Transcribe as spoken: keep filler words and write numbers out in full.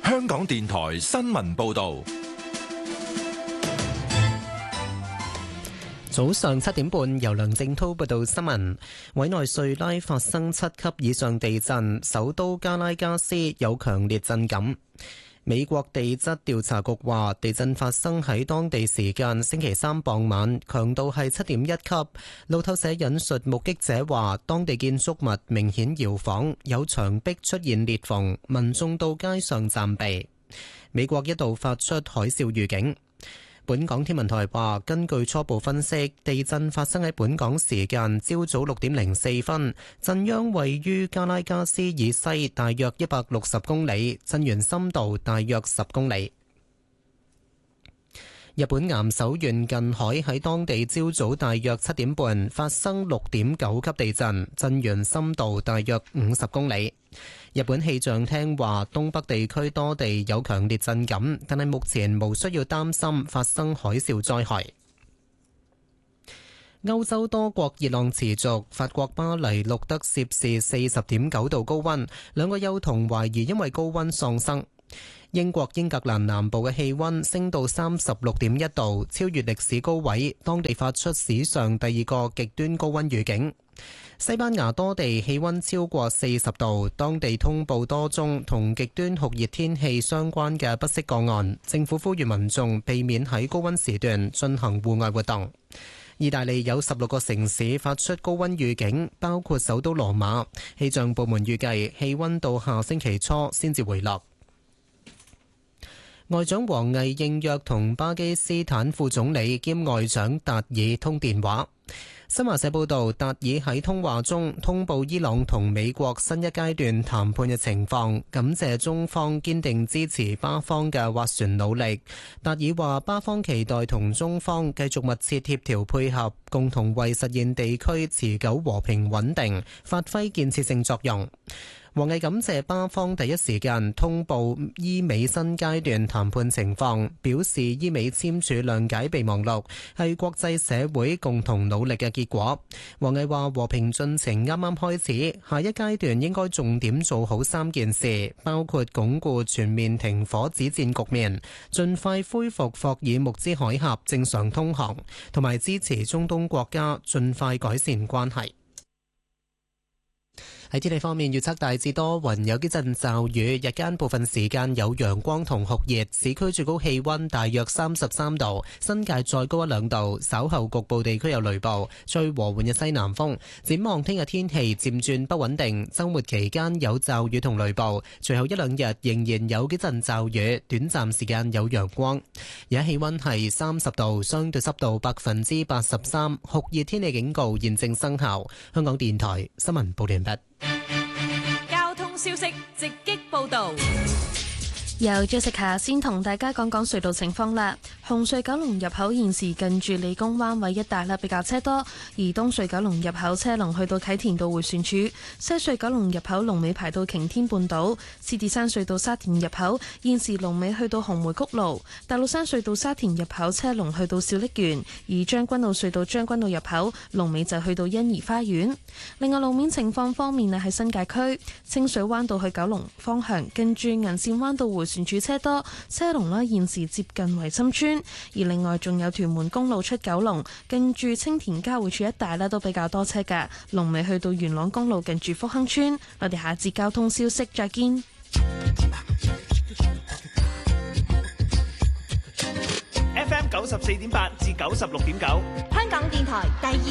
香港電台新聞報道。 早上七點半，由梁正濤報道新聞。委內瑞拉發生七級以上地震，首都加拉加斯有強烈震感。美國地質調查局話，地震發生喺當地時間星期三傍晚，強度係七點一級。路透社引述目擊者話，當地建築物明顯搖晃，有牆壁出現裂縫，民眾到街上暫避。美國一度發出海嘯預警。本港天文台話，根據初步分析，地震發生喺本港時間朝早六點零四分，震央位於加拉加斯以西大約一百六十公里，震源深度大約十公里。日本岩手縣近海喺當地朝早大約七點半發生六點九級地震，震源深度大約五十公里。日本氣象廳話，東北地區多地有強烈震感，但係目前無需要擔心發生海嘯災害。歐洲多國熱浪持續，法國巴黎錄得攝氏四十點九度高溫，兩個幼童懷疑因為高溫喪生。英國英格蘭南部嘅氣溫升到三十六點一度，超越歷史高位，當地發出史上第二個極端高溫預警。西班牙多地氣溫超過四十度，當地通報多宗同極端酷熱天氣相關嘅不適個案，政府呼籲民眾避免喺高溫時段進行戶外活動。意大利有十六個城市發出高溫預警，包括首都羅馬。氣象部門預計氣溫到下星期初先至回落。外長王毅應約同巴基斯坦副總理兼外長達爾通電話。新華社報道，達爾喺通話中通報伊朗同美國新一階段談判嘅情況，感謝中方堅定支持巴方嘅斡旋努力。達爾話，巴方期待同中方繼續密切協調配合，共同為實現地區持久和平穩定發揮建設性作用。王毅感謝巴方第一時間通報伊美新階段談判情況，表示伊美簽署諒解備忘錄係國際社會共同努力嘅結果。王毅話，和平進程啱啱開始，下一階段應該重點做好三件事，包括鞏固全面停火止戰局面，盡快恢復霍爾木茲海峽正常通航，同埋支持中東國家盡快改善關係。喺天氣方面，預測大致多雲，有幾陣驟雨，日間部分時間有陽光同酷熱，市區最高氣溫大約三十三度，新界再高一兩度，稍後局部地區有雷暴，吹和緩嘅西南風。展望聽日天氣漸轉不穩定，周末期間有驟雨同雷暴，隨後一兩日仍然有幾陣驟雨，短暫時間有陽光。而家氣溫係三十度，相對濕度百分之八十三，酷熱天氣警告現正生效。香港電台新聞報完畢。 交通消息直擊報道。 由 Jessica 先同大家講講隧道情況啦。紅隧九龍入口現時近住理工灣位一帶啦，比較車多；而東隧九龍入口車龍去到啟田道迴旋處，西隧九龍入口龍尾排到擎天半島，獅子山隧道沙田入口現時龍尾去到紅梅谷路，大老山隧道沙田入口車龍去到小瀝源，而將軍澳隧道將軍澳入口龍尾就去到欣怡花園。另外路面情況方面啊，喺新界區清水灣道去九龍方向，近住銀線灣道迴旋處車多，車龍啦現時接近維深村。而另外仲有屯門公路出九龍，近住青田交匯處一帶咧都比較多車㗎，龍尾去到元朗公路近住福亨村。我哋下節交通消息再見。 F M 九十四點八至九十六點九， 香港電台第二